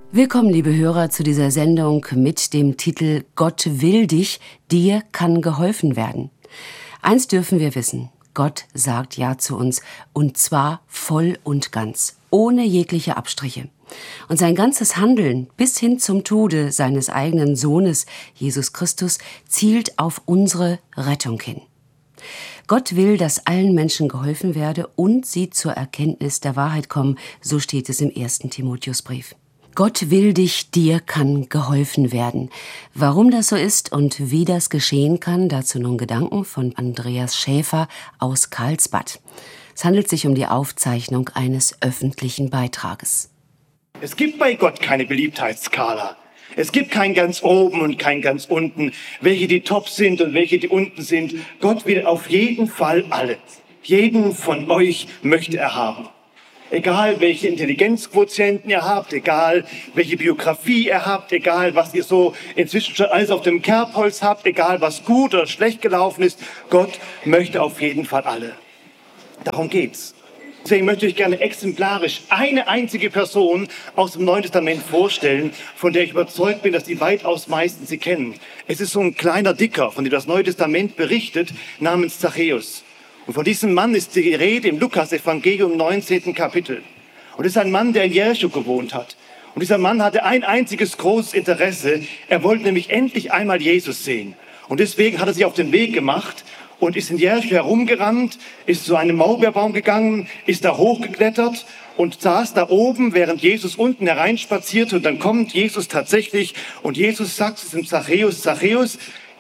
Willkommen, liebe Hörer, zu dieser Sendung mit dem Titel Gott will dich, dir kann geholfen werden. Eins dürfen wir wissen, Gott sagt Ja zu uns, und zwar voll und ganz, ohne jegliche Abstriche. Und sein ganzes Handeln bis hin zum Tode seines eigenen Sohnes, Jesus Christus, zielt auf unsere Rettung hin. Gott will, dass allen Menschen geholfen werde und sie zur Erkenntnis der Wahrheit kommen, so steht es im 1. Timotheusbrief. Gott will dich, dir kann geholfen werden. Warum das so ist und wie das geschehen kann, dazu nun Gedanken von Andreas Schäfer aus Karlsbad. Es handelt sich um die Aufzeichnung eines öffentlichen Beitrages. Es gibt bei Gott keine Beliebtheitsskala. Es gibt kein ganz oben und kein ganz unten, welche die top sind und welche die unten sind. Gott will auf jeden Fall alle. Jeden von euch möchte er haben. Egal, welche Intelligenzquotienten ihr habt, egal, welche Biografie ihr habt, egal, was ihr so inzwischen schon alles auf dem Kerbholz habt, egal, was gut oder schlecht gelaufen ist, Gott möchte auf jeden Fall alle. Darum geht's. Deswegen möchte ich gerne exemplarisch eine einzige Person aus dem Neuen Testament vorstellen, von der ich überzeugt bin, dass die weitaus meisten sie kennen. Es ist so ein kleiner Dicker, von dem das Neue Testament berichtet, namens Zachäus. Und von diesem Mann ist die Rede im Lukas-Evangelium 19. Kapitel. Und es ist ein Mann, der in Jericho gewohnt hat. Und dieser Mann hatte ein einziges großes Interesse. Er wollte nämlich endlich einmal Jesus sehen. Und deswegen hat er sich auf den Weg gemacht und ist in Jericho herumgerannt, ist zu einem Maulbeerbaum gegangen, ist da hochgeklettert und saß da oben, während Jesus unten hereinspazierte. Und dann kommt Jesus tatsächlich und Jesus sagt zu dem Zachäus, Zachäus,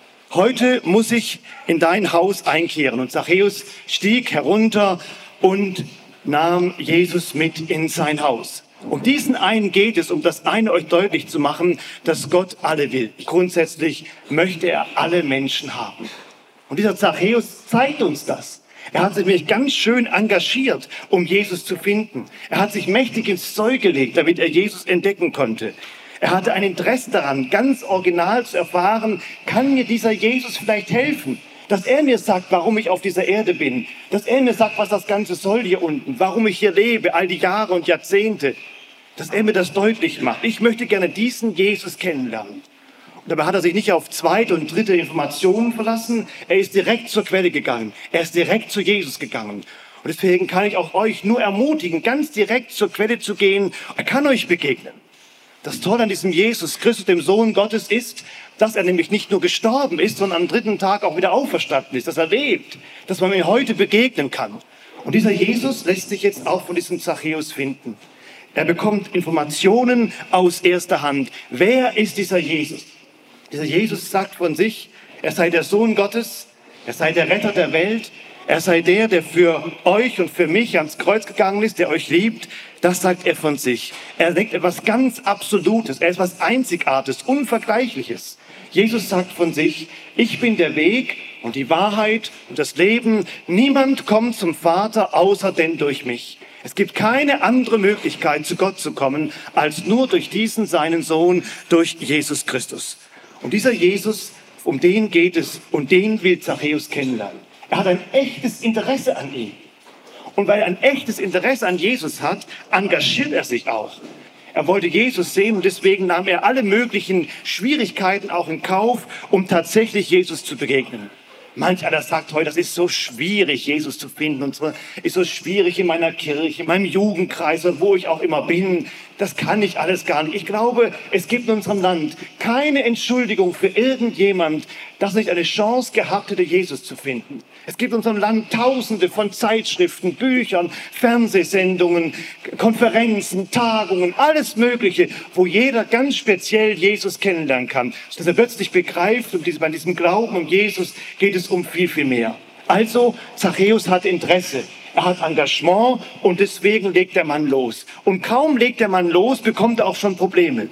heute muss ich in dein Haus einkehren. Und Zachäus stieg herunter und nahm Jesus mit in sein Haus. Um diesen einen geht es, um das eine euch deutlich zu machen, dass Gott alle will. Grundsätzlich möchte er alle Menschen haben. Und dieser Zachäus zeigt uns das. Er hat sich nämlich ganz schön engagiert, um Jesus zu finden. Er hat sich mächtig ins Zeug gelegt, damit er Jesus entdecken konnte. Er hatte ein Interesse daran, ganz original zu erfahren, kann mir dieser Jesus vielleicht helfen? Dass er mir sagt, warum ich auf dieser Erde bin. Dass er mir sagt, was das Ganze soll hier unten. Warum ich hier lebe, all die Jahre und Jahrzehnte. Dass er mir das deutlich macht. Ich möchte gerne diesen Jesus kennenlernen. Und dabei hat er sich nicht auf zweite und dritte Informationen verlassen. Er ist direkt zur Quelle gegangen. Er ist direkt zu Jesus gegangen. Und deswegen kann ich auch euch nur ermutigen, ganz direkt zur Quelle zu gehen. Er kann euch begegnen. Das Tolle an diesem Jesus Christus, dem Sohn Gottes, ist, dass er nämlich nicht nur gestorben ist, sondern am dritten Tag auch wieder auferstanden ist, dass er lebt, dass man ihm heute begegnen kann. Und dieser Jesus lässt sich jetzt auch von diesem Zachäus finden. Er bekommt Informationen aus erster Hand. Wer ist dieser Jesus? Dieser Jesus sagt von sich, er sei der Sohn Gottes, er sei der Retter der Welt, er sei der, der für euch und für mich ans Kreuz gegangen ist, der euch liebt. Das sagt er von sich. Er denkt etwas ganz Absolutes. Er ist etwas Einzigartiges, Unvergleichliches. Jesus sagt von sich, ich bin der Weg und die Wahrheit und das Leben. Niemand kommt zum Vater, außer denn durch mich. Es gibt keine andere Möglichkeit, zu Gott zu kommen, als nur durch diesen, seinen Sohn, durch Jesus Christus. Und dieser Jesus, um den geht es und den will Zachäus kennenlernen. Er hat ein echtes Interesse an ihm. Und weil er ein echtes Interesse an Jesus hat, engagiert er sich auch. Er wollte Jesus sehen und deswegen nahm er alle möglichen Schwierigkeiten auch in Kauf, um tatsächlich Jesus zu begegnen. Manch einer sagt heute, das ist so schwierig, Jesus zu finden. Und so ist so schwierig in meiner Kirche, in meinem Jugendkreis und wo ich auch immer bin. Das kann ich alles gar nicht. Ich glaube, es gibt in unserem Land keine Entschuldigung für irgendjemand, dass er nicht eine Chance gehabt hätte, Jesus zu finden. Es gibt in unserem Land Tausende von Zeitschriften, Büchern, Fernsehsendungen, Konferenzen, Tagungen, alles Mögliche, wo jeder ganz speziell Jesus kennenlernen kann. Dass er plötzlich begreift, bei diesem Glauben um Jesus geht es um viel, viel mehr. Also, Zachäus hat Interesse. Er hat Engagement und deswegen legt der Mann los. Und kaum legt der Mann los, bekommt er auch schon Probleme.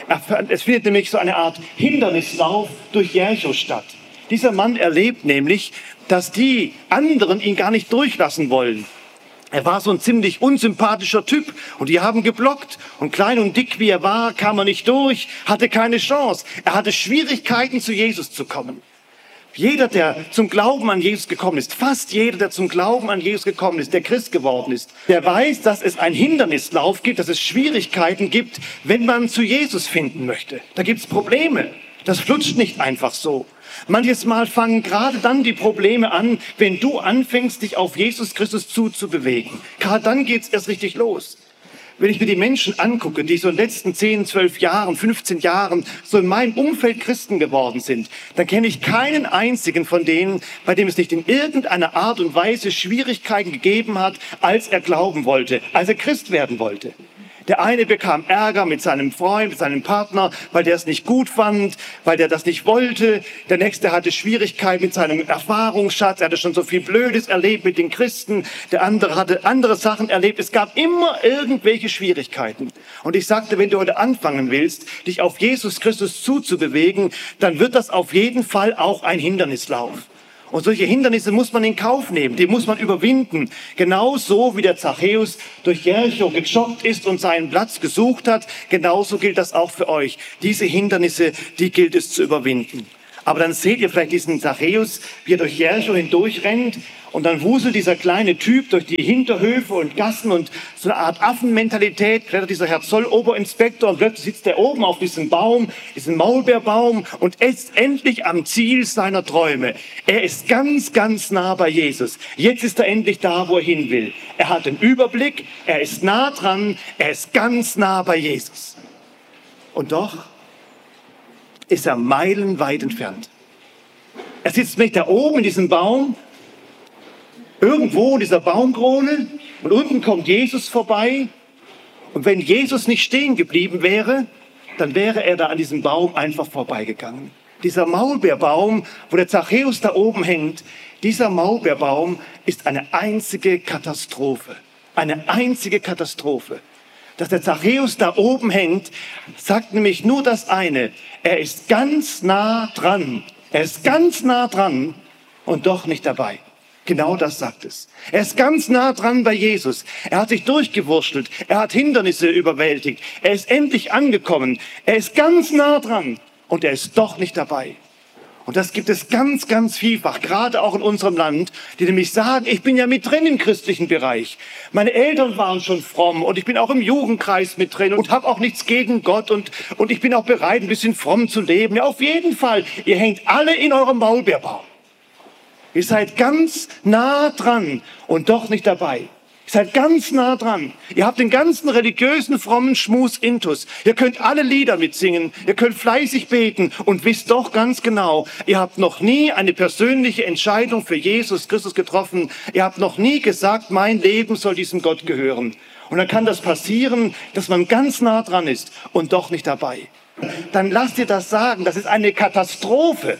Es findet nämlich so eine Art Hindernislauf durch Jericho statt. Dieser Mann erlebt nämlich, dass die anderen ihn gar nicht durchlassen wollen. Er war so ein ziemlich unsympathischer Typ und die haben geblockt. Und klein und dick wie er war, kam er nicht durch, hatte keine Chance. Er hatte Schwierigkeiten, zu Jesus zu kommen. Jeder, der zum Glauben an Jesus gekommen ist, fast jeder, der zum Glauben an Jesus gekommen ist, der Christ geworden ist, der weiß, dass es einen Hindernislauf gibt, dass es Schwierigkeiten gibt, wenn man zu Jesus finden möchte. Da gibt es Probleme. Das flutscht nicht einfach so. Manches Mal fangen gerade dann die Probleme an, wenn du anfängst, dich auf Jesus Christus zuzubewegen. Gerade dann geht's erst richtig los. Wenn ich mir die Menschen angucke, die so in den letzten 10, 12 Jahren, 15 Jahren so in meinem Umfeld Christen geworden sind, dann kenne ich keinen einzigen von denen, bei dem es nicht in irgendeiner Art und Weise Schwierigkeiten gegeben hat, als er glauben wollte, als er Christ werden wollte. Der eine bekam Ärger mit seinem Freund, mit seinem Partner, weil der es nicht gut fand, weil der das nicht wollte. Der nächste hatte Schwierigkeiten mit seinem Erfahrungsschatz. Er hatte schon so viel Blödes erlebt mit den Christen. Der andere hatte andere Sachen erlebt. Es gab immer irgendwelche Schwierigkeiten. Und ich sagte, wenn du heute anfangen willst, dich auf Jesus Christus zuzubewegen, dann wird das auf jeden Fall auch ein Hindernislauf. Und solche Hindernisse muss man in Kauf nehmen, die muss man überwinden. Genauso wie der Zachäus durch Jericho gejoggt ist und seinen Platz gesucht hat, genauso gilt das auch für euch. Diese Hindernisse, die gilt es zu überwinden. Aber dann seht ihr vielleicht diesen Zachäus, wie er durch Jericho hindurchrennt und dann wuselt dieser kleine Typ durch die Hinterhöfe und Gassen und so eine Art Affenmentalität klettert dieser Herr Zolloberinspektor und plötzlich sitzt er oben auf diesem Baum, diesen Maulbeerbaum und ist endlich am Ziel seiner Träume. Er ist ganz, ganz nah bei Jesus. Jetzt ist er endlich da, wo er hin will. Er hat den Überblick, er ist nah dran, er ist ganz nah bei Jesus. Und doch ist er meilenweit entfernt. Er sitzt nicht da oben in diesem Baum, irgendwo in dieser Baumkrone und unten kommt Jesus vorbei. Und wenn Jesus nicht stehen geblieben wäre, dann wäre er da an diesem Baum einfach vorbeigegangen. Dieser Maulbeerbaum, wo der Zachäus da oben hängt, dieser Maulbeerbaum ist eine einzige Katastrophe. Eine einzige Katastrophe. Dass der Zachäus da oben hängt, sagt nämlich nur das eine. Er ist ganz nah dran. Er ist ganz nah dran und doch nicht dabei. Genau das sagt es. Er ist ganz nah dran bei Jesus. Er hat sich durchgewurschtelt. Er hat Hindernisse überwältigt. Er ist endlich angekommen. Er ist ganz nah dran und er ist doch nicht dabei. Und das gibt es ganz, ganz vielfach, gerade auch in unserem Land, die nämlich sagen, ich bin ja mit drin im christlichen Bereich. Meine Eltern waren schon fromm und ich bin auch im Jugendkreis mit drin und habe auch nichts gegen Gott und ich bin auch bereit, ein bisschen fromm zu leben. Ja, auf jeden Fall, ihr hängt alle in eurem Maulbeerbaum. Ihr seid ganz nah dran und doch nicht dabei. Ihr seid ganz nah dran. Ihr habt den ganzen religiösen, frommen Schmus intus. Ihr könnt alle Lieder mitsingen. Ihr könnt fleißig beten und wisst doch ganz genau, ihr habt noch nie eine persönliche Entscheidung für Jesus Christus getroffen. Ihr habt noch nie gesagt, mein Leben soll diesem Gott gehören. Und dann kann das passieren, dass man ganz nah dran ist und doch nicht dabei. Dann lasst dir das sagen, das ist eine Katastrophe.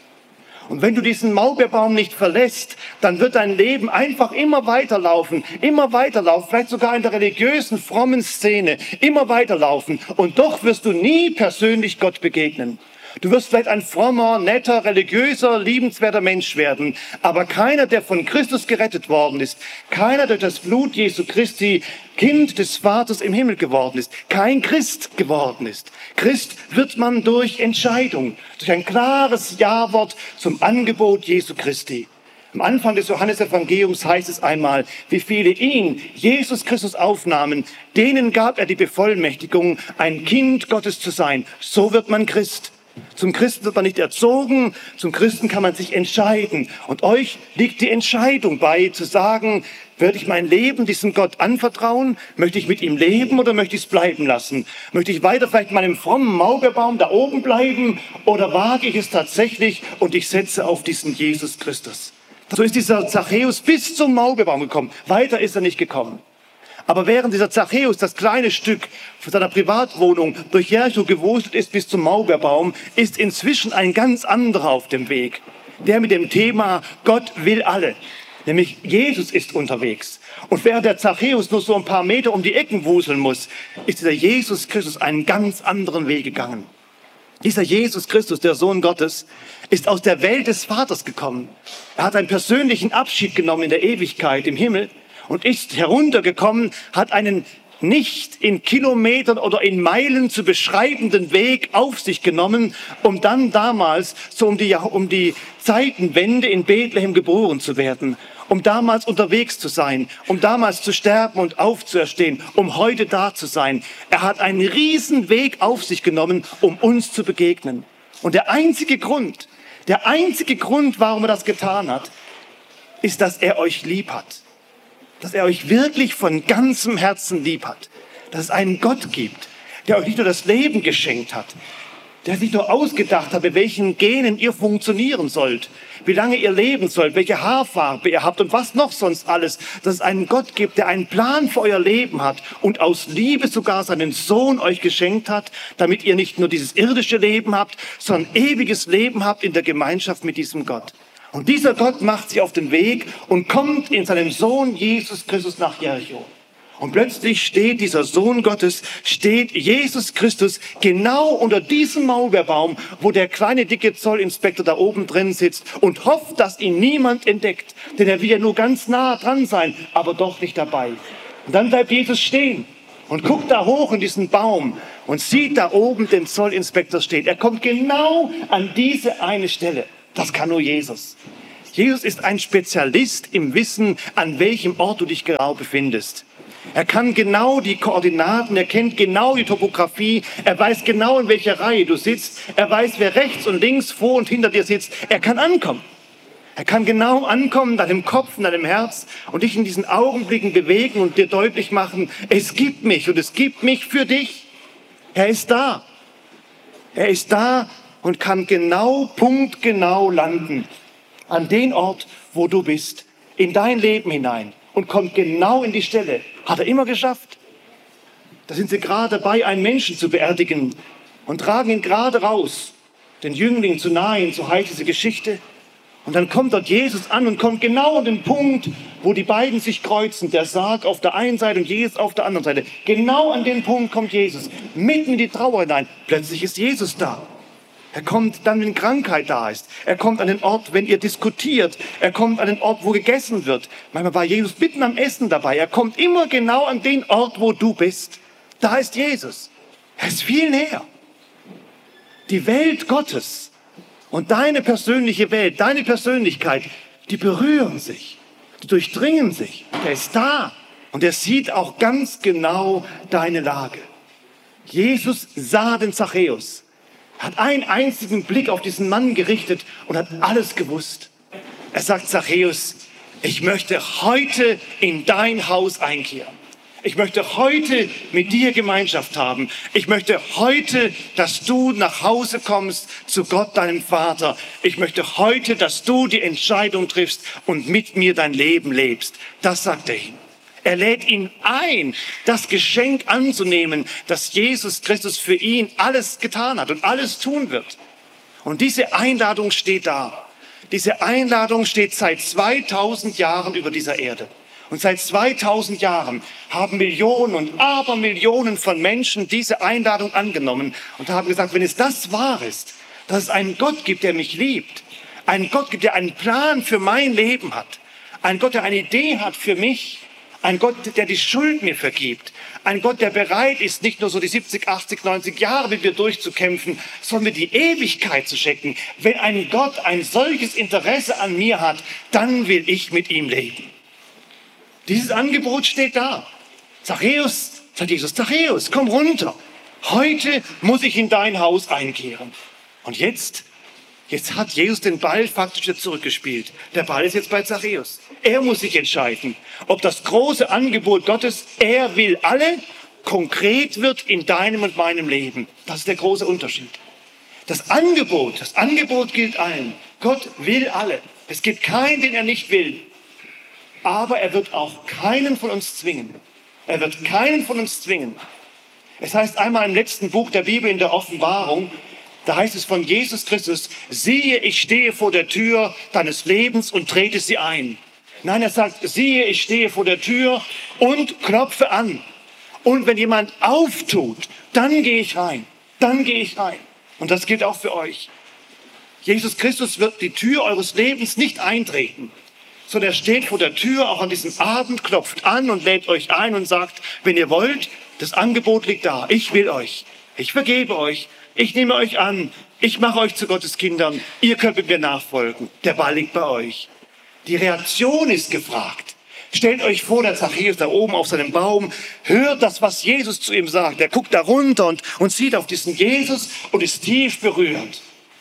Und wenn du diesen Maulbeerbaum nicht verlässt, dann wird dein Leben einfach immer weiterlaufen, vielleicht sogar in der religiösen, frommen Szene, immer weiterlaufen. Und doch wirst du nie persönlich Gott begegnen. Du wirst vielleicht ein frommer, netter, religiöser, liebenswerter Mensch werden, aber keiner, der von Christus gerettet worden ist, keiner, der durch das Blut Jesu Christi Kind des Vaters im Himmel geworden ist, kein Christ geworden ist. Christ wird man durch Entscheidung, durch ein klares Ja-Wort zum Angebot Jesu Christi. Am Anfang des Johannesevangeliums heißt es einmal, wie viele ihn, Jesus Christus, aufnahmen, denen gab er die Bevollmächtigung, ein Kind Gottes zu sein. So wird man Christ. Zum Christen wird man nicht erzogen, zum Christen kann man sich entscheiden. Und euch liegt die Entscheidung bei, zu sagen, werde ich mein Leben diesem Gott anvertrauen? Möchte ich mit ihm leben oder möchte ich es bleiben lassen? Möchte ich weiter vielleicht meinem frommen Maulbeerbaum da oben bleiben oder wage ich es tatsächlich und ich setze auf diesen Jesus Christus? So ist dieser Zachäus bis zum Maulbeerbaum gekommen. Weiter ist er nicht gekommen. Aber während dieser Zachäus das kleine Stück von seiner Privatwohnung durch Jericho gewuselt ist bis zum Maulbeerbaum, ist inzwischen ein ganz anderer auf dem Weg. Der mit dem Thema Gott will alle. Nämlich Jesus ist unterwegs. Und während der Zachäus nur so ein paar Meter um die Ecken wuseln muss, ist dieser Jesus Christus einen ganz anderen Weg gegangen. Dieser Jesus Christus, der Sohn Gottes, ist aus der Welt des Vaters gekommen. Er hat einen persönlichen Abschied genommen in der Ewigkeit im Himmel und ist heruntergekommen, hat einen nicht in Kilometern oder in Meilen zu beschreibenden Weg auf sich genommen, um dann damals so um die Zeitenwende in Bethlehem geboren zu werden, um damals unterwegs zu sein, um damals zu sterben und aufzuerstehen, um heute da zu sein. Er hat einen riesen Weg auf sich genommen, um uns zu begegnen. Und der einzige Grund, warum er das getan hat, ist, dass er euch lieb hat. Dass er euch wirklich von ganzem Herzen lieb hat. Dass es einen Gott gibt, der euch nicht nur das Leben geschenkt hat, der sich nur ausgedacht hat, mit welchen Genen ihr funktionieren sollt, wie lange ihr leben sollt, welche Haarfarbe ihr habt und was noch sonst alles. Dass es einen Gott gibt, der einen Plan für euer Leben hat und aus Liebe sogar seinen Sohn euch geschenkt hat, damit ihr nicht nur dieses irdische Leben habt, sondern ewiges Leben habt in der Gemeinschaft mit diesem Gott. Und dieser Gott macht sich auf den Weg und kommt in seinem Sohn Jesus Christus nach Jericho. Und plötzlich steht dieser Sohn Gottes, steht Jesus Christus genau unter diesem Maulbeerbaum, wo der kleine dicke Zollinspektor da oben drin sitzt und hofft, dass ihn niemand entdeckt. Denn er will ja nur ganz nah dran sein, aber doch nicht dabei. Und dann bleibt Jesus stehen und guckt da hoch in diesen Baum und sieht da oben den Zollinspektor stehen. Er kommt genau an diese eine Stelle. Das kann nur Jesus. Jesus ist ein Spezialist im Wissen, an welchem Ort du dich genau befindest. Er kann genau die Koordinaten, er kennt genau die Topografie, er weiß genau, in welcher Reihe du sitzt, er weiß, wer rechts und links, vor und hinter dir sitzt. Er kann ankommen. Er kann genau ankommen in deinem Kopf, in deinem Herz und dich in diesen Augenblicken bewegen und dir deutlich machen, es gibt mich und es gibt mich für dich. Er ist da. Er ist da und kann genau, punktgenau landen an den Ort, wo du bist, in dein Leben hinein und kommt genau in die Stelle. Hat er immer geschafft. Da sind sie gerade dabei, einen Menschen zu beerdigen und tragen ihn gerade raus, den Jüngling zu nahen, so heißt diese Geschichte. Und dann kommt dort Jesus an und kommt genau an den Punkt, wo die beiden sich kreuzen, der Sarg auf der einen Seite und Jesus auf der anderen Seite. Genau an den Punkt kommt Jesus, mitten in die Trauer hinein. Plötzlich ist Jesus da. Er kommt dann, wenn Krankheit da ist. Er kommt an den Ort, wenn ihr diskutiert. Er kommt an den Ort, wo gegessen wird. Manchmal war Jesus mitten am Essen dabei. Er kommt immer genau an den Ort, wo du bist. Da ist Jesus. Er ist viel näher. Die Welt Gottes und deine persönliche Welt, deine Persönlichkeit, die berühren sich, die durchdringen sich. Er ist da und er sieht auch ganz genau deine Lage. Jesus sah den Zachäus. Hat einen einzigen Blick auf diesen Mann gerichtet und hat alles gewusst. Er sagt, Zachäus, ich möchte heute in dein Haus einkehren. Ich möchte heute mit dir Gemeinschaft haben. Ich möchte heute, dass du nach Hause kommst zu Gott, deinem Vater. Ich möchte heute, dass du die Entscheidung triffst und mit mir dein Leben lebst. Das sagt er ihm. Er lädt ihn ein, das Geschenk anzunehmen, dass Jesus Christus für ihn alles getan hat und alles tun wird. Und diese Einladung steht da. Diese Einladung steht seit 2000 Jahren über dieser Erde. Und seit 2000 Jahren haben Millionen und Abermillionen von Menschen diese Einladung angenommen und haben gesagt, wenn es das wahr ist, dass es einen Gott gibt, der mich liebt, einen Gott gibt, der einen Plan für mein Leben hat, einen Gott, der eine Idee hat für mich, ein Gott, der die Schuld mir vergibt. Ein Gott, der bereit ist, nicht nur so die 70, 80, 90 Jahre mit mir durchzukämpfen, sondern die Ewigkeit zu schenken. Wenn ein Gott ein solches Interesse an mir hat, dann will ich mit ihm leben. Dieses Angebot steht da. Zachäus, sagt Jesus, Zachäus, komm runter. Heute muss ich in dein Haus einkehren. Und jetzt hat Jesus den Ball faktisch wieder zurückgespielt. Der Ball ist jetzt bei Zachäus. Er muss sich entscheiden, ob das große Angebot Gottes, er will alle, konkret wird in deinem und meinem Leben. Das ist der große Unterschied. Das Angebot gilt allen. Gott will alle. Es gibt keinen, den er nicht will. Aber er wird auch keinen von uns zwingen. Er wird keinen von uns zwingen. Es heißt einmal im letzten Buch der Bibel in der Offenbarung, da heißt es von Jesus Christus, siehe, ich stehe vor der Tür deines Lebens und trete sie ein. Nein, er sagt, siehe, ich stehe vor der Tür und klopfe an. Und wenn jemand auftut, dann gehe ich rein. Dann gehe ich rein. Und das gilt auch für euch. Jesus Christus wird die Tür eures Lebens nicht eintreten, sondern er steht vor der Tür, auch an diesem Abend, klopft an und lädt euch ein und sagt, wenn ihr wollt, das Angebot liegt da, ich will euch, ich vergebe euch, ich nehme euch an, ich mache euch zu Gottes Kindern, ihr könnt mit mir nachfolgen, der Ball liegt bei euch. Die Reaktion ist gefragt. Stellt euch vor, der Zachäus da oben auf seinem Baum, hört das, was Jesus zu ihm sagt. Er guckt da runter und sieht auf diesen Jesus und ist tief berührt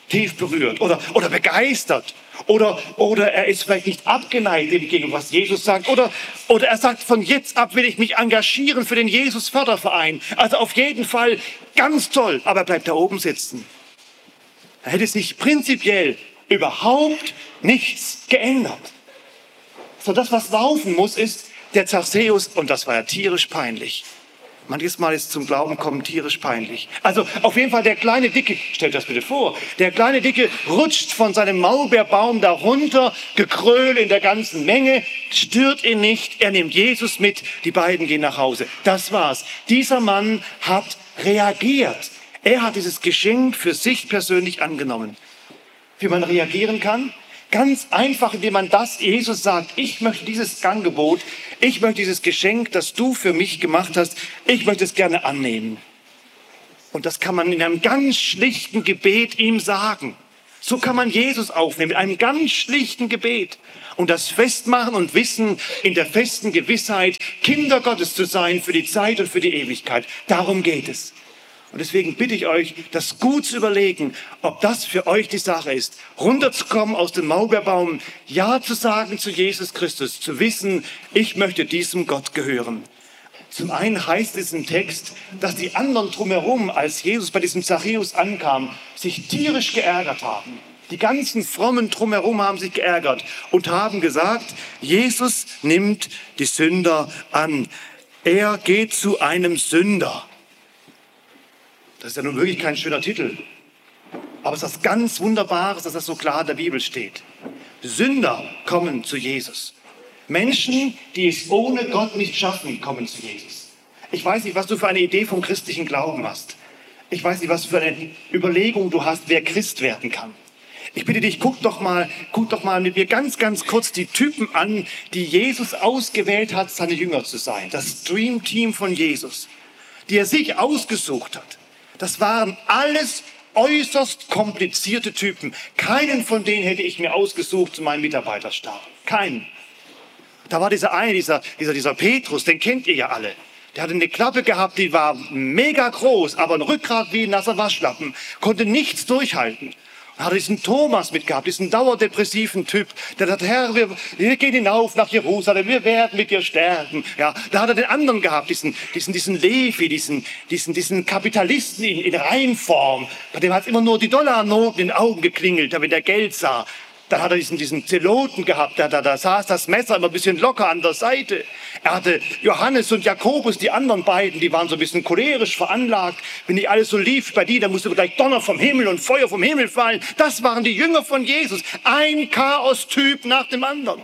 oder begeistert. Oder er ist vielleicht nicht abgeneigt gegen was Jesus sagt. Oder er sagt, von jetzt ab will ich mich engagieren für den Jesus-Förderverein. Also auf jeden Fall ganz toll, aber er bleibt da oben sitzen. Da hätte sich prinzipiell überhaupt nichts geändert. So, das, was laufen muss, ist der Zachäus, und das war ja tierisch peinlich. Manches Mal ist zum Glauben kommen tierisch peinlich. Also auf jeden Fall der kleine Dicke, stellt das bitte vor, der kleine Dicke rutscht von seinem Maulbeerbaum da runter, Gekröl in der ganzen Menge, stört ihn nicht, er nimmt Jesus mit, die beiden gehen nach Hause. Das war's. Dieser Mann hat reagiert. Er hat dieses Geschenk für sich persönlich angenommen. Wie man reagieren kann? Ganz einfach, indem man das Jesus sagt, ich möchte dieses Angebot, ich möchte dieses Geschenk, das du für mich gemacht hast, ich möchte es gerne annehmen. Und das kann man in einem ganz schlichten Gebet ihm sagen. So kann man Jesus aufnehmen, mit einem ganz schlichten Gebet. Und das festmachen und wissen, in der festen Gewissheit, Kinder Gottes zu sein für die Zeit und für die Ewigkeit. Darum geht es. Und deswegen bitte ich euch, das gut zu überlegen, ob das für euch die Sache ist. Runterzukommen aus dem Maulbeerbaum, Ja zu sagen zu Jesus Christus, zu wissen, ich möchte diesem Gott gehören. Zum einen heißt es im Text, dass die anderen drumherum, als Jesus bei diesem Zachäus ankam, sich tierisch geärgert haben. Die ganzen Frommen drumherum haben sich geärgert und haben gesagt, Jesus nimmt die Sünder an. Er geht zu einem Sünder. Das ist ja nun wirklich kein schöner Titel. Aber es ist was ganz Wunderbares, dass das so klar in der Bibel steht. Sünder kommen zu Jesus. Menschen, die es ohne Gott nicht schaffen, kommen zu Jesus. Ich weiß nicht, was du für eine Idee vom christlichen Glauben hast. Ich weiß nicht, was für eine Überlegung du hast, wer Christ werden kann. Ich bitte dich, guck doch mal mit mir ganz, ganz kurz die Typen an, die Jesus ausgewählt hat, seine Jünger zu sein. Das Dream Team von Jesus, die er sich ausgesucht hat. Das waren alles äußerst komplizierte Typen. Keinen von denen hätte ich mir ausgesucht zu meinem Mitarbeiterstab. Keinen. Da war dieser Petrus, den kennt ihr ja alle. Der hatte eine Klappe gehabt, die war mega groß, aber ein Rückgrat wie ein nasser Waschlappen. Konnte nichts durchhalten. Er hatte diesen Thomas mitgehabt, diesen dauerdepressiven Typ, der sagt, Herr, wir gehen hinauf nach Jerusalem, wir werden mit dir sterben. Ja, da hat er den anderen gehabt, diesen Levi, diesen Kapitalisten in Reinform. Bei dem hat immer nur die Dollarnoten in den Augen geklingelt, damit er Geld sah. Dann hat er diesen Zeloten gehabt, da saß das Messer immer ein bisschen locker an der Seite. Er hatte Johannes und Jakobus, die anderen beiden, die waren so ein bisschen cholerisch veranlagt. Wenn nicht alles so lief bei dir, dann musste gleich Donner vom Himmel und Feuer vom Himmel fallen. Das waren die Jünger von Jesus. Ein Chaos-Typ nach dem anderen.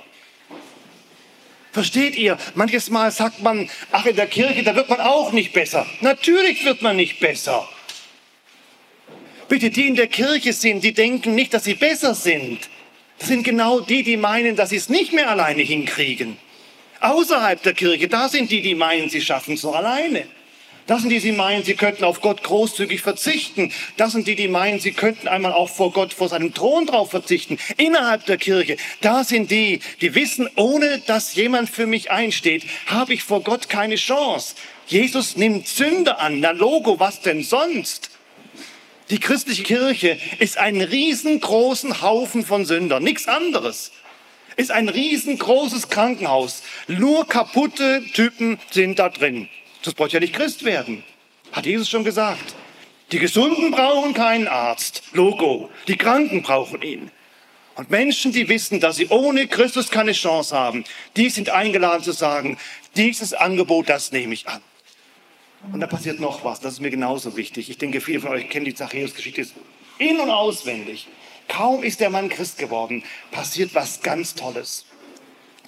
Versteht ihr? Manches Mal sagt man, ach, in der Kirche, da wird man auch nicht besser. Natürlich wird man nicht besser. Bitte, die in der Kirche sind, die denken nicht, dass sie besser sind. Das sind genau die meinen, dass sie es nicht mehr alleine hinkriegen. Außerhalb der Kirche, da sind die meinen, sie schaffen es noch alleine. Das sind die meinen, sie könnten auf Gott großzügig verzichten. Das sind die meinen, sie könnten einmal auch vor Gott, vor seinem Thron drauf verzichten. Innerhalb der Kirche, da sind die wissen, ohne dass jemand für mich einsteht, habe ich vor Gott keine Chance. Jesus nimmt Sünder an. Na Logo, was denn sonst? Die christliche Kirche ist ein riesengroßen Haufen von Sündern, nichts anderes. Ist ein riesengroßes Krankenhaus. Nur kaputte Typen sind da drin. Das braucht ja nicht Christ werden. Hat Jesus schon gesagt. Die Gesunden brauchen keinen Arzt. Logo. Die Kranken brauchen ihn. Und Menschen, die wissen, dass sie ohne Christus keine Chance haben, die sind eingeladen zu sagen, dieses Angebot, das nehme ich an. Und da passiert noch was, das ist mir genauso wichtig. Ich denke, viele von euch kennen die Zachäus-Geschichte in- und auswendig. Kaum ist der Mann Christ geworden, passiert was ganz Tolles.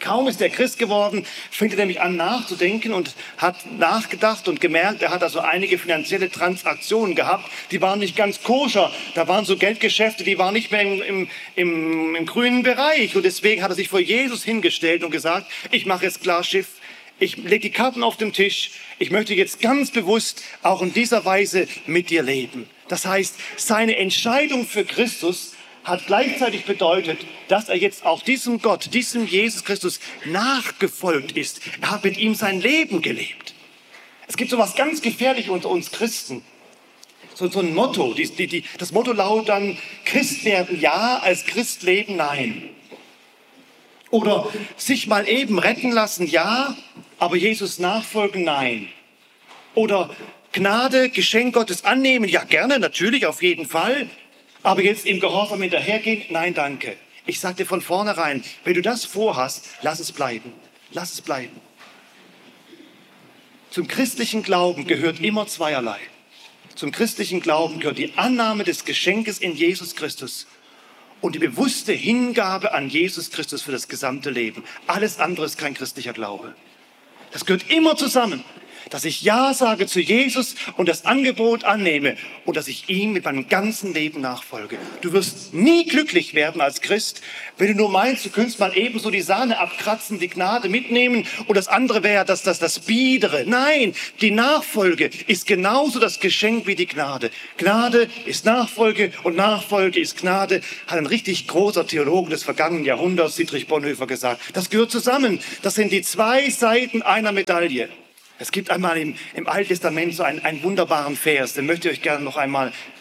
Kaum ist er Christ geworden, fängt er nämlich an nachzudenken und hat nachgedacht und gemerkt, er hat also einige finanzielle Transaktionen gehabt, die waren nicht ganz koscher. Da waren so Geldgeschäfte, die waren nicht mehr im grünen Bereich. Und deswegen hat er sich vor Jesus hingestellt und gesagt, ich mache jetzt klar Schiff, ich lege die Karten auf den Tisch, ich möchte jetzt ganz bewusst auch in dieser Weise mit dir leben. Das heißt, seine Entscheidung für Christus hat gleichzeitig bedeutet, dass er jetzt auch diesem Gott, diesem Jesus Christus nachgefolgt ist. Er hat mit ihm sein Leben gelebt. Es gibt so etwas ganz Gefährliches unter uns Christen. So ein Motto. Das Motto lautet dann, Christ werden ja, als Christ leben nein. Oder sich mal eben retten lassen ja, aber Jesus nachfolgen nein. Oder Gnade, Geschenk Gottes annehmen, ja gerne, natürlich, auf jeden Fall. Aber jetzt im Gehorsam hinterhergehen, nein, danke. Ich sage dir von vornherein, wenn du das vorhast, lass es bleiben. Lass es bleiben. Zum christlichen Glauben gehört immer zweierlei. Zum christlichen Glauben gehört die Annahme des Geschenkes in Jesus Christus und die bewusste Hingabe an Jesus Christus für das gesamte Leben. Alles andere ist kein christlicher Glaube. Das gehört immer zusammen. Dass ich Ja sage zu Jesus und das Angebot annehme und dass ich ihm mit meinem ganzen Leben nachfolge. Du wirst nie glücklich werden als Christ, wenn du nur meinst, du könntest mal eben so die Sahne abkratzen, die Gnade mitnehmen und das andere wäre das Biedere. Nein, die Nachfolge ist genauso das Geschenk wie die Gnade. Gnade ist Nachfolge und Nachfolge ist Gnade, hat ein richtig großer Theologe des vergangenen Jahrhunderts, Dietrich Bonhoeffer, gesagt. Das gehört zusammen. Das sind die zwei Seiten einer Medaille. Es gibt einmal im Alten Testament so einen wunderbaren Vers, den möchte ich euch gerne noch einmal